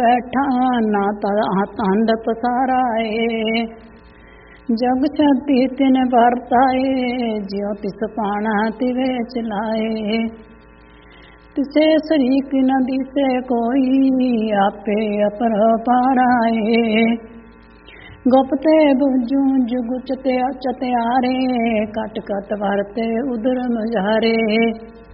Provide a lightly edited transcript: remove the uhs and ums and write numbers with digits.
बैठा ना तंद पसाराए, जग छती तिन बरताए, ज्यों तिस पाना तिवे चलाए। तिसे शरीक न दिसे कोई, आपे अपर पाराए। गुप्ते बुझू जुग चत्यारे, कट कट वरते उदर मझारे।